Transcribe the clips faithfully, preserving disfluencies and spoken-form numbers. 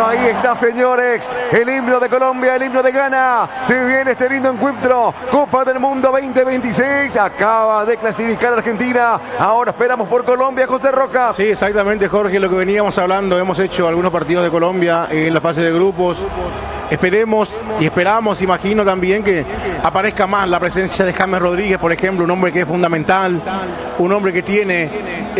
Ahí está, señores, el himno de Colombia, el himno de Ghana. Se viene este lindo encuentro. Copa del Mundo veinte veintiséis. Acaba de clasificar Argentina. Ahora esperamos por Colombia, José Rojas. Sí, exactamente, Jorge, lo que veníamos hablando. Hemos hecho algunos partidos de Colombia en la fase de grupos. Esperemos y esperamos, imagino también que aparezca más la presencia de James Rodríguez, por ejemplo, un hombre que es fundamental, un hombre que tiene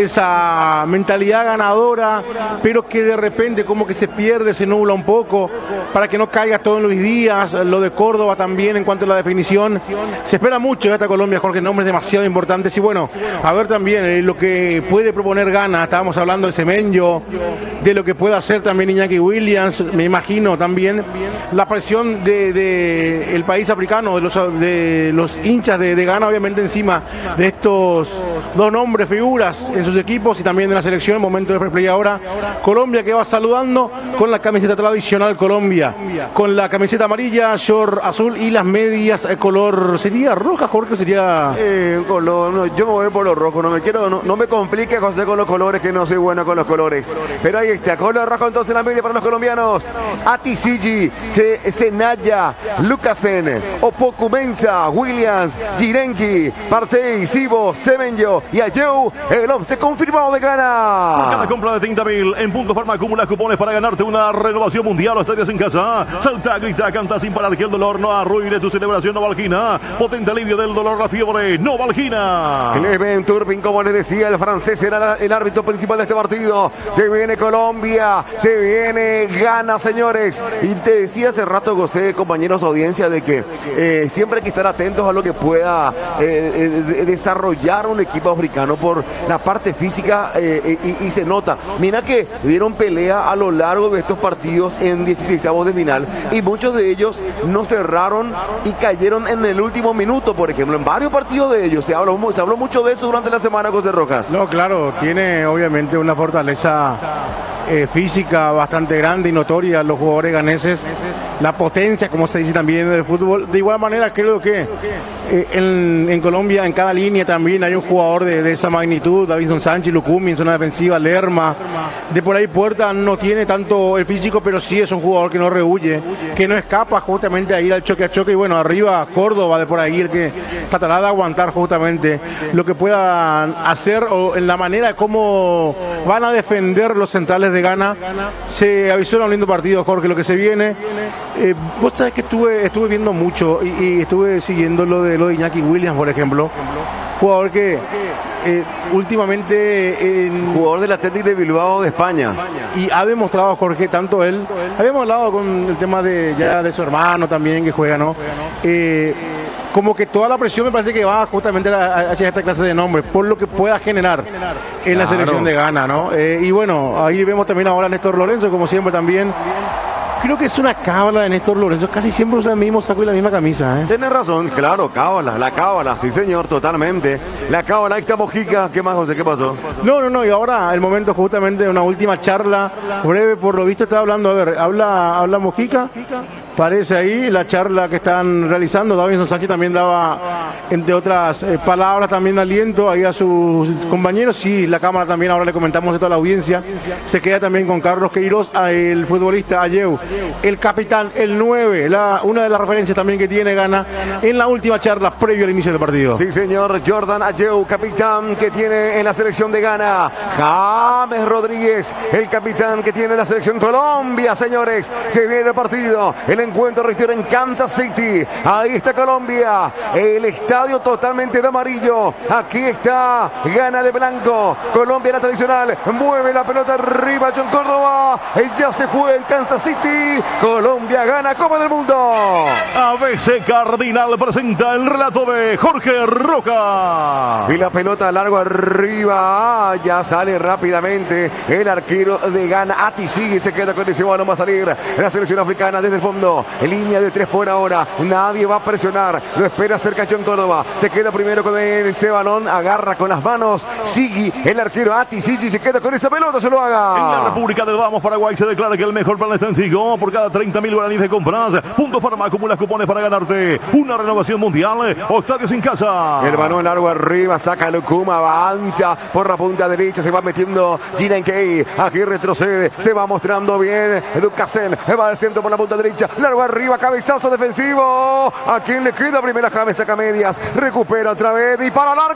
esa mentalidad ganadora, pero que de repente como que se pierde, se nubla un poco, para que no caiga todo en Luis Díaz. Lo de Córdoba también en cuanto a la definición. Se espera mucho de esta Colombia, Jorge, nombres demasiado importantes. Y bueno, a ver también eh, lo que puede proponer Ghana. Estábamos hablando de Semenyo, de lo que puede hacer también Iñaki Williams, me imagino también la presión de, de el país africano, de los, de los hinchas de, de Ghana, obviamente encima de estos dos nombres, figuras en sus equipos y también de la selección. En momento de replay ahora, Colombia que va saludando con la camiseta tradicional Colombia, con la camiseta amarilla, short azul y las medias eh, color, ¿sería roja, Jorge? ¿Sería...? Eh, color, no, yo me voy por lo rojo, no me quiero, no, no me complique, José, con los colores, que no soy bueno con los colores. Pero ahí está, color rojo entonces la media para los colombianos. Atisigi, Senaya, Lucasen, Opokumensa, Williams, Girenki, Partey, Sibo, Semenyo y Ayew, el once confirmado de Ghana. Por cada compra de treinta mil en Punto Farma acumula cupones para ganarte una renovación mundial o estadios en casa. Salta, grita, canta sin parar que el dolor no arruine tu celebración. Novalgina, potente alivio del dolor, la fiebre. Novalgina. Clement Turpin, como les decía, el francés será el árbitro principal de este partido. Se viene Colombia, se viene Ghana, señores. Y te decía hace rato, José, compañeros de audiencia, de que eh, siempre hay que estar atentos a lo que pueda eh, eh, desarrollar un equipo africano por la parte física eh, y, y se nota. Mira que dieron pelea a lo largo de estos partidos en dieciseisavos de final y muchos de ellos no cerraron y cayeron en el último minuto, por ejemplo, en varios partidos de ellos. Se habló, se habló mucho de eso durante la semana, José Rojas. No, claro, tiene obviamente una fortaleza eh, física bastante grande y notoria los jugadores ganeses, la potencia, como se dice también en el fútbol. De igual manera, creo que eh, en, en Colombia, en cada línea también hay un jugador de, de esa magnitud. Davinson Sánchez, Lucumi en zona defensiva, Lerma, de por ahí Puerta no tiene tanto el físico, pero sí es un jugador que no rehuye, que no escapa justamente a ir al choque a choque. Y bueno, arriba Córdoba de por ahí, el que tratará de aguantar justamente lo que puedan hacer o en la manera de cómo van a defender los centrales de Ghana. Se avisó un lindo partido, Jorge, lo que se viene. Eh, vos sabés que estuve estuve viendo mucho y, y estuve siguiendo lo de lo de Iñaki Williams, por ejemplo, jugador que eh, últimamente en... jugador del Athletic de Bilbao de España, y ha demostrado, Jorge, tanto él, habíamos hablado con el tema de ya de su hermano también que juega, ¿no? Eh, como que toda la presión me parece que va justamente hacia esta clase de nombres, por lo que pueda generar en la selección de Ghana, ¿no? Eh, y bueno, ahí vemos también ahora a Néstor Lorenzo, como siempre también. Creo que es una cábala de Néstor Lorenzo, casi siempre usa el mismo saco y la misma camisa, ¿eh? Tienes razón, claro, cábala, la cábala, sí señor, totalmente. La cábala, ahí está Mojica. ¿Qué más, José? ¿Qué pasó? No, no, no, y ahora el momento justamente de una última charla breve, por lo visto está hablando, a ver, habla, habla Mojica, parece ahí la charla que están realizando. Davinson Sánchez también daba, entre otras eh, palabras, también aliento ahí a sus compañeros. Sí, la cámara también, ahora le comentamos esto a la audiencia, se queda también con Carlos Queiroz, el futbolista Ayew, el capitán, el nueve, la, una de las referencias también que tiene Ghana en la última charla previo al inicio del partido. Sí señor, Jordan Ayew, capitán que tiene en la selección de Ghana. James Rodríguez, el capitán que tiene en la selección Colombia, señores. Se viene el partido, el encuentro reitero en Kansas City. Ahí está Colombia, el estadio totalmente de amarillo. Aquí está Ghana de blanco. Colombia la tradicional, mueve la pelota arriba John Córdoba. Ya se juega en Kansas City. Colombia gana Copa del Mundo. A B C Cardinal presenta el relato de Jorge Roca. Y la pelota largo arriba. Ah, ya sale rápidamente el arquero de Ghana. Ati sigue, se queda con ese balón. Va a salir la selección africana desde el fondo. tiro. Línea de tres por ahora. Nadie va a presionar. Lo espera cerca John Córdoba. Se queda primero con ese balón. Agarra con las manos. Sigui, el arquero Ati Sigui se queda con esa pelota. Se lo haga. En la República del Vamos, Paraguay, se declara que el mejor plan está en Tigo. Por cada treinta mil guaraníes de compras, Punto Farma acumula cupones para ganarte una renovación mundial o estadios en casa. El balón largo arriba. Saca Lucuma. Avanza por la punta derecha. Se va metiendo Gina Key. Aquí retrocede. Se va mostrando bien. Educasen. Va al centro por la punta derecha. Largo arriba. Cabezazo defensivo. ¿A quién le queda? Primera James saca medias. Recupera otra vez. Dispara al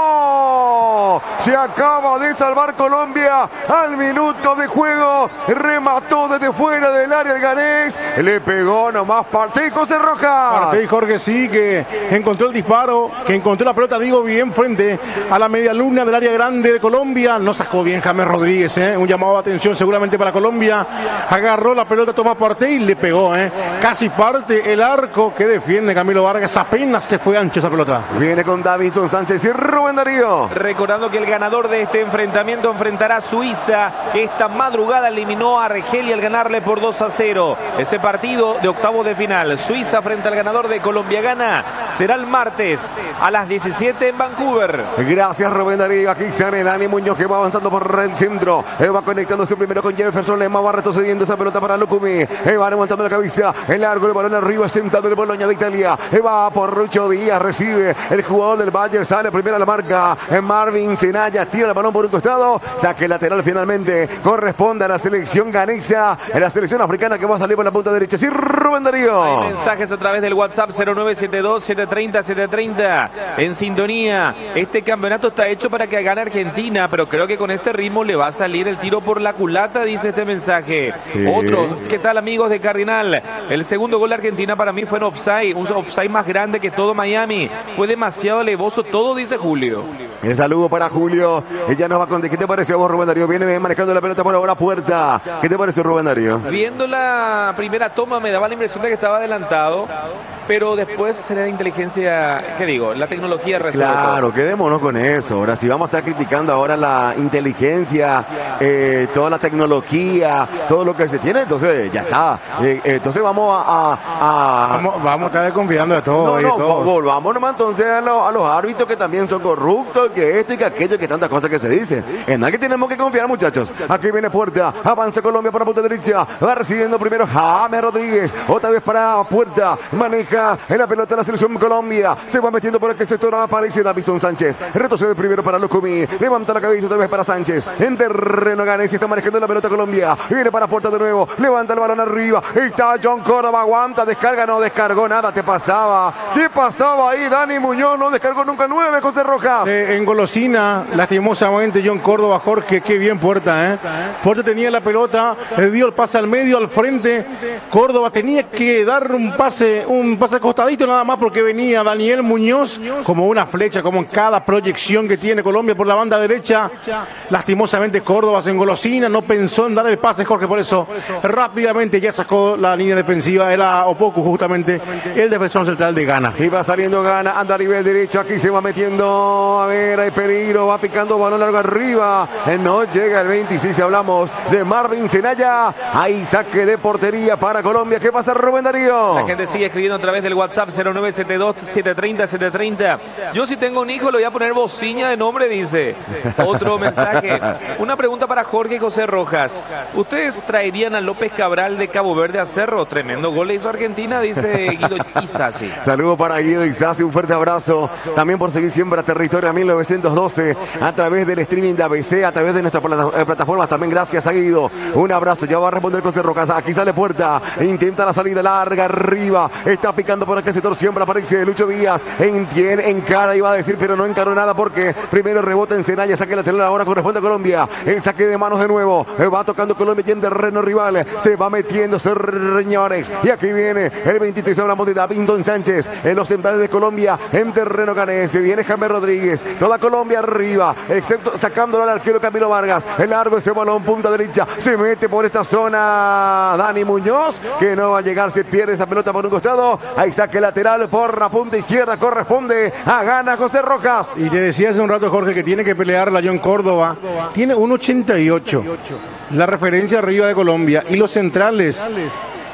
arco. Se acaba de salvar Colombia al minuto de juego. Remató desde fuera del área el ganés. Le pegó nomás Partey José Rojas. Partey, Jorge, sí, que encontró el disparo, que encontró la pelota, digo, bien frente a la media luna del área grande de Colombia. No sacó bien James Rodríguez, ¿eh? Un llamado de atención seguramente para Colombia. Agarró la pelota Tomás Partey y le pegó, ¿eh? Casi parte el arco que defiende Camilo Vargas. Apenas se fue ancho esa pelota. Viene con Davinson Sánchez y Rubén Darío. Recordando que el ganador de este enfrentamiento enfrentará a Suiza, que esta madrugada eliminó a Argelia al ganarle por dos a cero. Ese partido de octavos de final, Suiza frente al ganador de Colombia-Ghana, será el martes a las diecisiete en Vancouver. Gracias, Rubén Darío. Aquí se el Dani Muñoz, que va avanzando por el centro. Va conectándose primero con Jefferson Lema. Va retrocediendo esa pelota para Lucumi. Va levantando la cabeza. El largo, el balón arriba, sentado el Bologna de Italia. Va por Lucho Díaz. Recibe el jugador del Bayern. Sale primero a la marca. Marvin Senaya tira el balón por un costado. Saque lateral finalmente. Corresponde a la selección ganesa. En la selección africana que va a salir por la punta derecha. Sí, Rubén Darío. Hay mensajes a través del WhatsApp cero nueve siete dos, siete tres cero, siete tres cero. En sintonía. Este campeonato está hecho para que gane Argentina, pero creo que con este ritmo le va a salir el tiro por la culata, dice este mensaje. Sí. Otro, ¿qué tal, amigos de Cardinal? El segundo gol de Argentina para mí fue en offside, un offside más grande que todo Miami. Fue demasiado alevoso todo, dice Julio. El saludo para Julio. Ella nos va con... ¿Qué te pareció a vos, Rubén Darío? Viene manejando la pelota por ahora, Puerta. ¿Qué te pareció, Rubén Darío? Viendo la primera toma me daba la impresión de que estaba adelantado, pero después será la inteligencia, ¿qué digo? La tecnología resuelve. Claro, quedémonos con eso. Ahora, si vamos a estar criticando ahora la inteligencia, eh, toda la tecnología, todo lo que se tiene, entonces ya está. Eh, entonces vamos a... a, a... Vamos, vamos a estar desconfiando de todo. No, y no, todos. volvamos nomás entonces a, lo, a los árbitros que también son corruptos, que esto y que aquello, que tantas cosas que se dicen. En nada que tenemos que confiar, muchachos. Aquí viene Puerta, avanza Colombia por la punta derecha, va recibiendo primero James Rodríguez, otra vez para Puerta, maneja en la pelota la selección Colombia, se va metiendo por aquel sector, aparece Davinson Sánchez, retrocede primero para Lucumi, levanta la cabeza otra vez para Sánchez, en terreno Ganes, está manejando la pelota Colombia, viene para Puerta de nuevo, levanta el balón arriba, está John Córdoba, aguanta, descarga, no descargó nada, te pasaba, te pasaba ahí Dani Muñoz, no descargó nunca nueve, José Rojas. Eh, en golosina, lastimosamente, John Córdoba, Jorge, qué bien Puerta, ¿eh? Puerta tenía la pelota, le dio el pase al medio, al frente, Córdoba tenía que dar un pase, un pase acostadito nada más porque venía Daniel Muñoz como una flecha, como en cada proyección que tiene Colombia por la banda derecha. Lastimosamente Córdoba se engolosina, no pensó en dar el pase, Jorge, por eso rápidamente ya sacó la línea defensiva, era Opoku justamente el defensor central de Ghana. Y va saliendo Ghana, anda a nivel derecho, aquí se va metiendo, a ver, hay peligro, va picando balón largo arriba, no llega el veintiséis, hablamos de Marvin Senaya, hay saque de portería para Colombia. ¿Qué pasa, Rubén Darío? La gente sigue escribiendo a través del WhatsApp cero nueve siete dos, siete tres cero, siete tres cero. Yo si tengo un hijo le voy a poner Bociña de nombre, dice. Otro mensaje. Una pregunta para Jorge y José Rojas. ¿Ustedes traerían a López Cabral de Cabo Verde a Cerro? Tremendo gol le hizo Argentina, dice Guido Isasi. Saludos para Guido Isasi, un fuerte abrazo. También por seguir siempre a Territorio mil novecientos doce a través del streaming de A B C, a través de nuestras plataformas. También gracias a Guido. Un abrazo. Ya va a responder José Rojas. Aquí sale Puerta. Intenta la salida larga arriba. Está picando por aquel sector. Siempre aparece Lucho Díaz. En quien encara, iba a decir, pero no encaró nada porque primero rebota en Senaya. Saque lateral. Ahora corresponde a Colombia. El saque de manos de nuevo. Va tocando Colombia y en terreno rival. Se va metiendo, señores. Y aquí viene el veintitrés. Hablamos de Davinson Sánchez en los centrales de Colombia. En terreno ganese. Viene James Rodríguez. Toda Colombia arriba. Excepto sacándolo al arquero Camilo Vargas. El largo ese balón, punta derecha. Se mete por esta zona Dani Muñoz, que no va a llegar, se pierde esa pelota por un costado. Hay saque lateral por la punta izquierda, corresponde a Ghana José Rojas. Y te decía hace un rato, Jorge, que tiene que pelear la John Córdoba. Tiene un ochenta y ocho. La referencia arriba de Colombia. Y los centrales.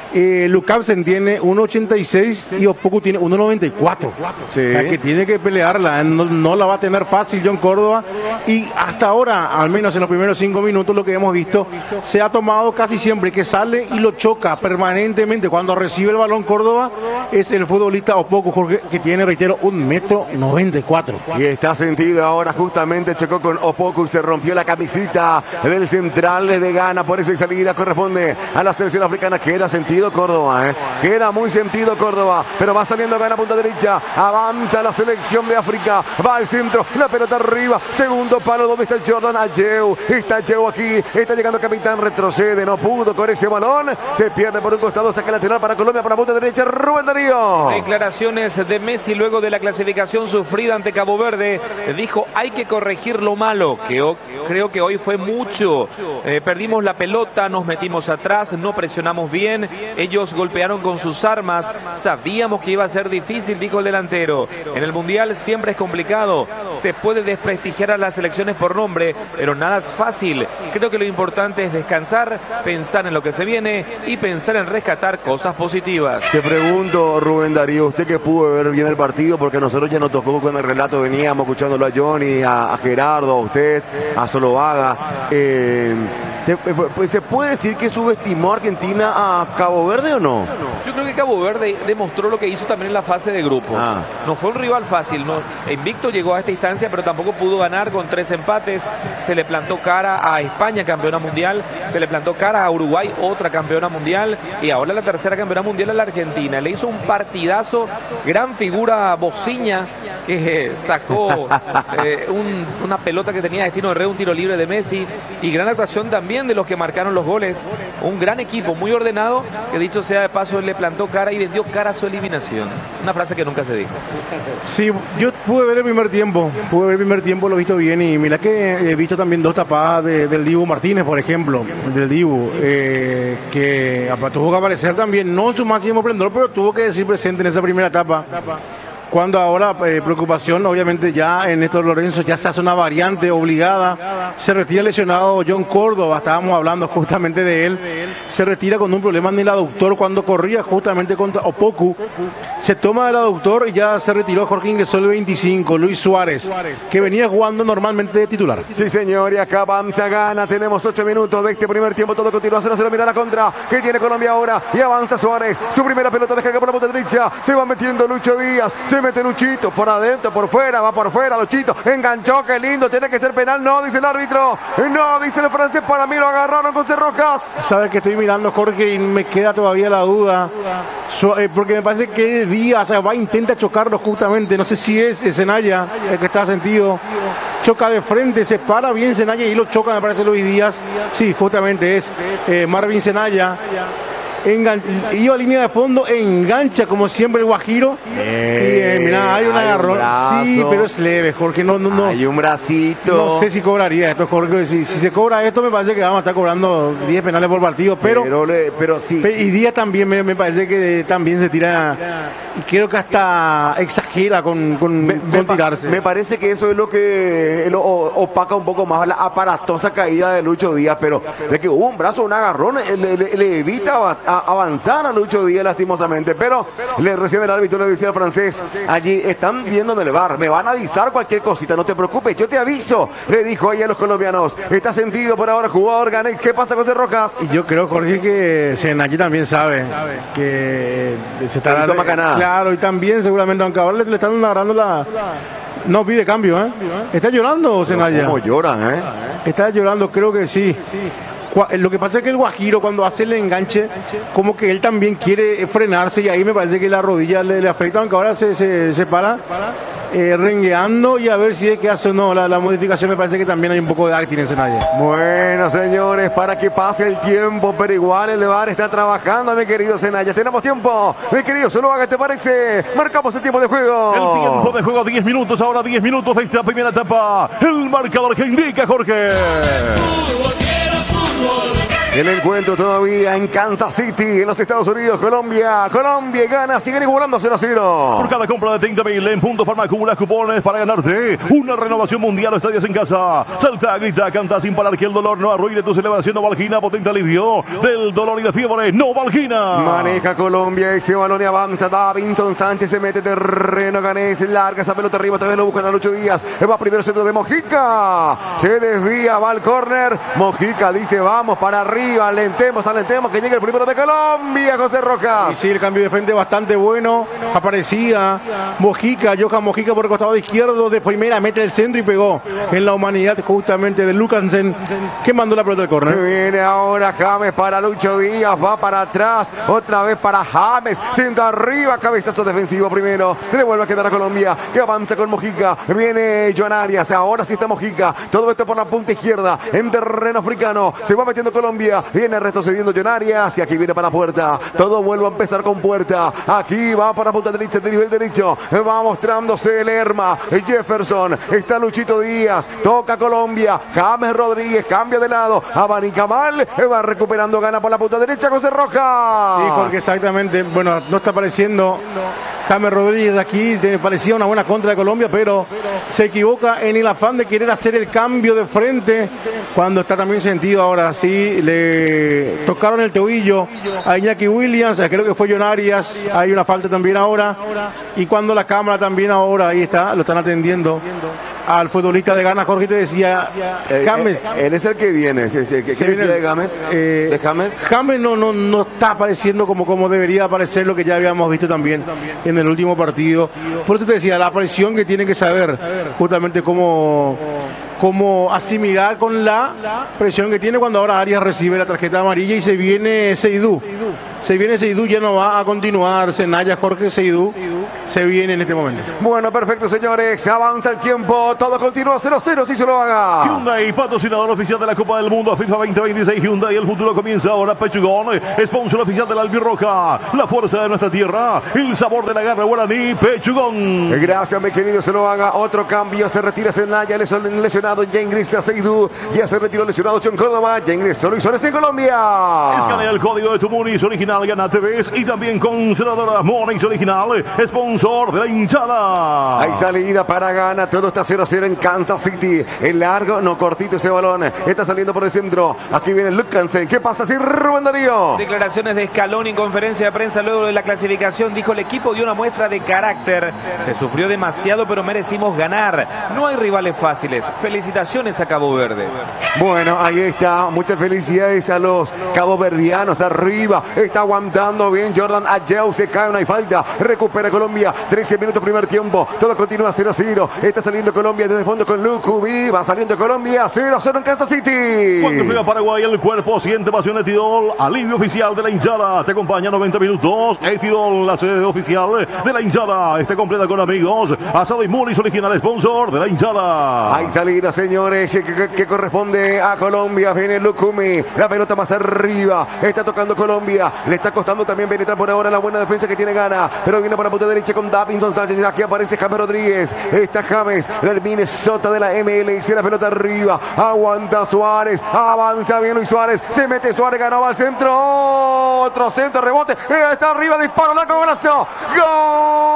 Eh, Lukavsen tiene uno ochenta y seis y Opoku tiene uno noventa y cuatro. Sí. O sea que tiene que pelearla, no, no la va a tener fácil John Córdoba. Y hasta ahora, al menos en los primeros cinco minutos, lo que hemos visto, se ha tomado casi siempre que sale y lo choca permanentemente. Cuando recibe el balón Córdoba, es el futbolista Opoku, Jorge, que tiene, reitero, un metro noventa y cuatro. Y está sentido ahora, justamente chocó con Opoku, se rompió la camisita del central de Ghana, por eso y salida corresponde a la selección africana. Queda sentido Córdoba, ¿eh? Queda muy sentido Córdoba, pero va saliendo Ghana punta derecha, avanza la selección de África, va al centro, la pelota arriba, segundo palo, ¿dónde está el Jordan? Ayew, está Ayew aquí, está llegando el capitán, retrocede, no pudo con ese balón, se pierde por un costado, saca lateral para Colombia, para punta derecha, Rubén Darío. Declaraciones de Messi luego de la clasificación sufrida ante Cabo Verde, dijo hay que corregir lo malo, que o, creo que hoy fue mucho, eh, perdimos la pelota, nos metimos atrás, no presionamos bien, ellos golpearon con sus armas, sabíamos que iba a ser difícil, dijo el delantero. En el Mundial siempre es complicado, se puede desprestigiar a las selecciones por nombre, pero nada es fácil. Creo que lo importante es descansar, pensar en lo que se viene y pensar en rescatar cosas positivas. Te pregunto, Rubén Darío, usted que pudo ver bien el partido, porque nosotros ya nos tocó con el relato, veníamos escuchándolo a Johnny, a, a Gerardo, a usted, a Solovaga. Eh, te, pues, ¿se puede decir que subestimó Argentina a Cabo Verde o no? Yo creo que Cabo Verde demostró lo que hizo también en la fase de grupos. Ah. No fue un rival fácil, no. Invicto llegó a esta instancia, pero tampoco pudo ganar con tres empates. Se le plantó cara a España, campeona mundial. Se le plantó cara a Uruguay, otra campeona mundial. Y ahora la tercera campeona mundial a la Argentina. Le hizo un partidazo, gran figura Bociña, que eh, sacó eh, un, una pelota que tenía destino de red, un tiro libre de Messi. Y gran actuación también de los que marcaron los goles. Un gran equipo, muy ordenado, que dicho sea de paso, le plantó cara y vendió cara a su eliminación. Una frase que nunca se dijo. Sí, yo pude ver el primer tiempo, pude ver el primer tiempo, lo he visto bien y mira que he visto también dos tapadas de, del Dibu Martínez, por ejemplo, del Dibu, eh, que tuvo que aparecer también, no en su máximo esplendor, pero tuvo que decir presente en esa primera etapa. Cuando ahora, eh, preocupación, obviamente ya en Néstor Lorenzo ya se hace una variante obligada, se retira lesionado John Córdoba, estábamos hablando justamente de él, se retira con un problema en el aductor cuando corría justamente contra Opoku, se toma el aductor y ya se retiró Jorge Ingresó el veinticinco, Luis Suárez, que venía jugando normalmente de titular. Sí señor, y acá avanza Ghana, tenemos ocho minutos de este primer tiempo, todo continúa, cero cero, mira la contra, que tiene Colombia ahora, y avanza Suárez, su primera pelota descarga por la punta derecha, se va metiendo Lucho Díaz, se mete Luchito, por adentro, por fuera, va por fuera, Luchito, enganchó, qué lindo, tiene que ser penal, no, dice el árbitro, no, dice el francés, para mí lo agarraron con Cerrocas. Sabes que estoy mirando, Jorge, y me queda todavía la duda, so, eh, porque me parece que Díaz, o sea, va, intenta chocarlo justamente, no sé si es Senaya el que está sentido, choca de frente, se para bien Senaya y lo choca, me parece Luis Díaz, sí, justamente es eh, Marvin Senaya. Engan iba a línea de fondo, engancha como siempre el Guajiro. Eh, y eh, mira, hay un agarrón. Sí, pero es leve, Jorge. No, no, no. Hay un bracito. No sé si cobraría esto, Jorge. Si, si se cobra esto, me parece que vamos a estar cobrando diez penales por partido. Pero, pero, le, pero sí. Y Díaz también me, me parece que también se tira. Y creo que hasta exagera con, con, me, con me tirarse. Me parece que eso es lo que lo opaca un poco más la aparatosa caída de Lucho Díaz. Pero de que hubo un brazo, un agarrón, le, le, le evita a avanzar a Lucho Díaz lastimosamente, pero le recibe el árbitro, le decía al francés, allí están viendo en el bar, me van a avisar cualquier cosita, no te preocupes, yo te aviso, le dijo ahí a los colombianos. Está sentido por ahora, jugador Ganex. ¿Qué pasa con Cerrocas? Y yo creo, Jorge, que Senaya también sabe que se está dando macanada. Claro, y también seguramente, aunque ahora le, le están narrando la... No pide cambio, ¿eh? ¿Está llorando Senaya? ¿Cómo lloran, eh? Está llorando, creo que sí. Lo que pasa es que el Guajiro, cuando hace el enganche, como que él también quiere frenarse y ahí me parece que la rodilla le, le afecta, aunque ahora se, se, se para eh, rengueando y a ver si es que hace o no la, la modificación. Me parece que también hay un poco de acting en Senaya. Bueno, señores, para que pase el tiempo, pero igual el V A R está trabajando, mi querido Senaya. Tenemos tiempo, mi querido Zuluaga, ¿te parece? Marcamos el tiempo de juego. El tiempo de juego, diez minutos, ahora diez minutos de esta primera etapa. El marcador que indica, Jorge. El encuentro todavía en Kansas City, en los Estados Unidos. Colombia, Colombia gana, siguen igualando cero a cero. Por cada compra de treinta mil en Puntos Farma acumulas cupones para ganarte una renovación mundial o estadios en casa. Salta, grita, canta sin parar que el dolor no arruine tu celebración. Novalgina, potente alivio del dolor y la fiebre. Novalgina. Maneja Colombia, ese balón y avanza. Davinson Sánchez se mete terreno, Ganés, larga esa pelota arriba, también lo buscan a Lucho Díaz. Va primero centro de Mojica. Se desvía, va al córner. Mojica dice, vamos para arriba, alentemos, alentemos, que llegue el primero de Colombia, José Rojas. Y sí, el cambio de frente bastante bueno. Aparecía Mojica, Johan Mojica por el costado izquierdo de primera, mete el centro y pegó en la humanidad justamente de Lucansen, que mandó la pelota del córner. Viene ahora James para Lucho Díaz, va para atrás, otra vez para James, centro arriba, cabezazo defensivo primero, le vuelve a quedar a Colombia, que avanza con Mojica, viene Joan Arias, ahora sí está Mojica, todo esto por la punta izquierda, en terreno africano, se va metiendo Colombia, viene retrocediendo Joan Arias, y aquí viene para Puerta, todo vuelve a empezar con Puerta, aquí va para punta derecha, de nivel derecho, va mostrándose Lerma, Jefferson, está Luchito Díaz, toca Colombia, James Rodríguez, cambia de lado, abanica mal, va recuperando, gana por la punta derecha, José Rojas. Sí, porque exactamente, bueno, no está apareciendo James Rodríguez aquí, te parecía una buena contra de Colombia, pero se equivoca en el afán de querer hacer el cambio de frente, cuando está también sentido ahora, sí, le tocaron el tobillo a Iñaki Williams, creo que fue John Arias, hay una falta también ahora, y cuando la cámara también ahora, ahí está, lo están atendiendo al futbolista de Ghana. Jorge te decía, James. Eh, eh, él es el que viene, ¿qué, qué, qué decía de James? Eh, ¿De James? James no, no, no está apareciendo como, como debería aparecer, lo que ya habíamos visto también en el último partido. Por eso te decía, la presión que tiene que saber justamente cómo, cómo asimilar con la presión que tiene cuando ahora Arias recibe la tarjeta amarilla y se viene Seydou. Se viene Seydou, ya no va a continuar Senaya, Jorge Seydou se viene en este momento. Bueno, perfecto, señores, avanza el tiempo, todo continúa cero a cero, si se lo haga. Hyundai, patrocinador oficial de la Copa del Mundo FIFA veinte veintiséis. Hyundai, el futuro comienza ahora. Pechugón, sponsor oficial de la Albirroja, la fuerza de nuestra tierra, el sabor de la garra guaraní. Pechugón. Gracias, mi querido, se lo haga. Otro cambio, se retira Senaya, lesionado ya ingresa Seydou, ya se retiró lesionado John Córdoba, ya ingresó Luis Suárez en Colombia. Escanea el código de tu Munich original, gana T Vs y también conservadora Monix original, sponsor de la hinchada. Hay salida para Ghana, todo está cero a cero en Kansas City. El largo, no cortito ese balón, está saliendo por el centro. Aquí viene Lucansen. ¿Qué pasa si Rubén Darío? Declaraciones de Scaloni en conferencia de prensa luego de la clasificación. Dijo: el equipo dio una muestra de carácter. Se sufrió demasiado, pero merecimos ganar. No hay rivales fáciles. Felicitaciones a Cabo Verde. Bueno, ahí está. Muchas felicidades a los caboverdianos. Arriba está aguantando bien Jordan Ayew. Se cae, no hay falta. Recupera Colombia. trece minutos primer tiempo. Todo continúa cero a cero. Está saliendo Colombia desde el fondo con Lucubi. Va saliendo Colombia cero a cero en Kansas City. Cuando juega Paraguay, el cuerpo siente pasión. Etidol, alivio oficial de la hinchada. Te acompaña noventa minutos. Etidol, la sede oficial de la hinchada. Esté completa con amigos. Asado y Munis, original sponsor de la hinchada. Hay salida, señores, que, que, que corresponde a Colombia. Viene Lucumi. La pelota más arriba. Está tocando Colombia. Le está costando también penetrar por ahora la buena defensa que tiene Ghana. Pero viene por la punta derecha con Davinson Sánchez. Aquí aparece James Rodríguez. Está James del Minnesota de la M L S. La pelota arriba. Aguanta Suárez. Avanza bien Luis Suárez. Se mete Suárez. Ganaba al centro. Otro centro. Rebote. Está arriba. Disparo. Largo golazo. ¡Gol!